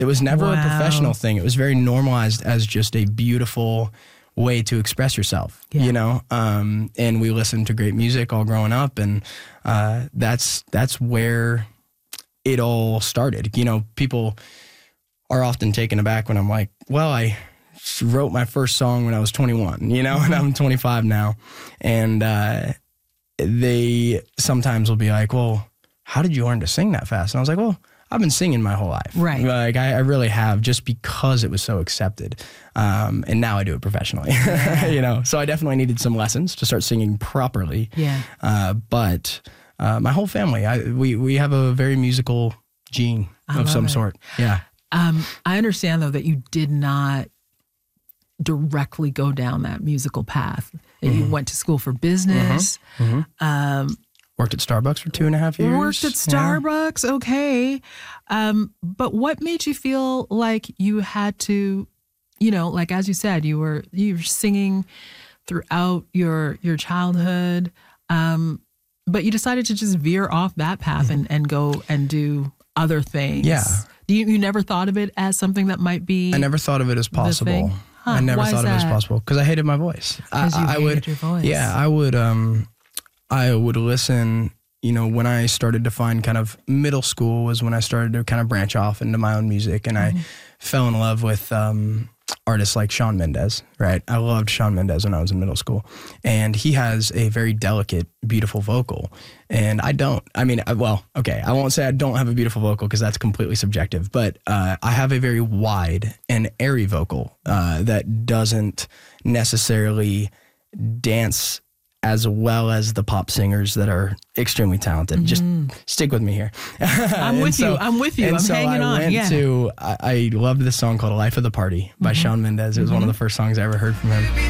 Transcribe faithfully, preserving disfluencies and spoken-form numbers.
It was never Wow. a professional thing. It was very normalized as just a beautiful way to express yourself, Yeah. you know? Um, and we listened to great music all growing up, and uh, that's that's where it all started. You know, people are often taken aback when I'm like, well, I wrote my first song when I was twenty-one, you know, and I'm twenty-five now. And uh, they sometimes will be like, well, how did you learn to sing that fast? And I was like, well, I've been singing my whole life. Right. Like I, I really have, just because it was so accepted. Um, and now I do it professionally, you know? So I definitely needed some lessons to start singing properly. Yeah. Uh, but uh, my whole family, I, we, we have a very musical gene I of love some it. sort. Yeah. Um, I understand, though, that you did not directly go down that musical path. Mm-hmm. You went to school for business. Mm-hmm. Um, Worked at Starbucks for two and a half years. Worked at Starbucks, yeah. Okay. Um, but what made you feel like you had to, you know, like as you said, you were you were singing throughout your your childhood, um, but you decided to just veer off that path mm-hmm. and, and go and do other things. Yeah. Do you, you never thought of it as something that might be? I never thought of it as possible. Huh, I never why thought is of it as that? possible because I hated my voice. Because you I, I hated would, your voice. Yeah, I would. Um, I would listen. You know, when I started to find kind of middle school was when I started to kind of branch off into my own music, and mm-hmm. I fell in love with um, artists like Shawn Mendes. Right, I loved Shawn Mendes when I was in middle school, and he has a very delicate, beautiful vocal, and I don't. I mean, I, well, okay, I won't say I don't have a beautiful vocal because that's completely subjective, but uh, I have a very wide and airy vocal uh, that doesn't necessarily dance as well as the pop singers that are extremely talented. Mm-hmm. Just stick with me here. I'm with so, you. I'm with you. And I'm so hanging I on. Went yeah. to, I, I loved this song called "Life of the Party" by mm-hmm. Shawn Mendes. It was mm-hmm. one of the first songs I ever heard from him.